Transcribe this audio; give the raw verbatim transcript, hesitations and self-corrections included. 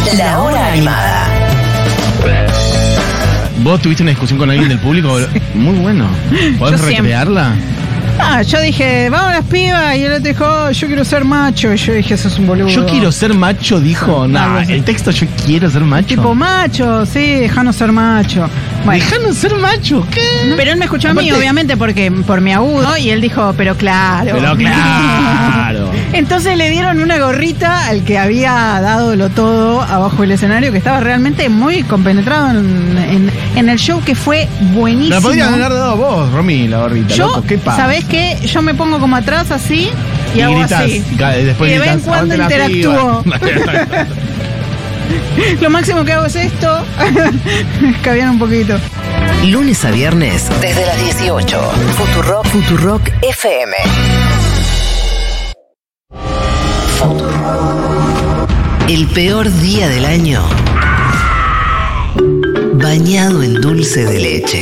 La Hora Animada. ¿Vos tuviste una discusión con alguien del público? Muy bueno. ¿Podés recrearla? Ah, yo dije, vamos a las pibas, y el otro dijo, oh, yo quiero ser macho, y yo dije, eso es un boludo. Yo quiero ser macho, dijo. No, nah, el texto, yo quiero ser macho. Tipo macho, sí, dejanos ser macho. Bueno. Dejanos ser macho, ¿qué? Pero él me escuchó Aparte, a mí, obviamente, porque por mi agudo, y él dijo, pero claro. Pero claro. Entonces le dieron una gorrita al que había dado lo todo abajo del escenario, que estaba realmente muy compenetrado en, en, en el show, que fue buenísimo. La podrías haber dado vos, Romy, la gorrita. Yo, loco, ¿qué pasa? ¿Sabés qué? Yo me pongo como atrás así y, y hago gritas, así. Después y de vez en cuando interactúo. Lo máximo que hago es esto. Escabiar un poquito. Lunes a viernes desde las dieciocho. Futurock, Futurock F M. El peor día del año bañado en dulce de leche.